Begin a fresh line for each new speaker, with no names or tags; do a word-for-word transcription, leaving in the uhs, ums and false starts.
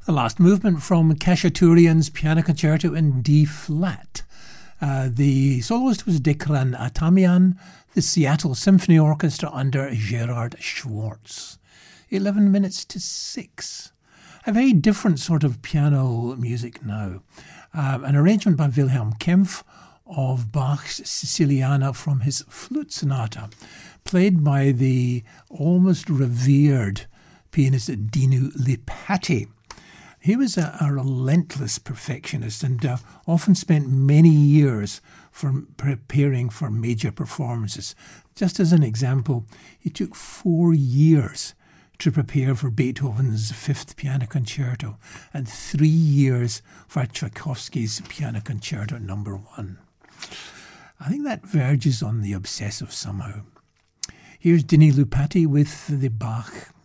The last movement from Khachaturian's Piano Concerto in D-flat. Uh, the soloist was Dekran Atamian, the Seattle Symphony Orchestra under Gerard Schwartz. eleven minutes to six. A very different sort of piano music now. Um, an arrangement by Wilhelm Kempff of Bach's Siciliana from his flute sonata, played by the almost revered pianist Dinu Lipatti. He was a, a relentless perfectionist and uh, often spent many years for preparing for major performances. Just as an example, he took four years to prepare for Beethoven's Fifth Piano Concerto and three years for Tchaikovsky's Piano Concerto Number One. I think that verges on the obsessive somehow. Here's Dinu Lipatti with the Bach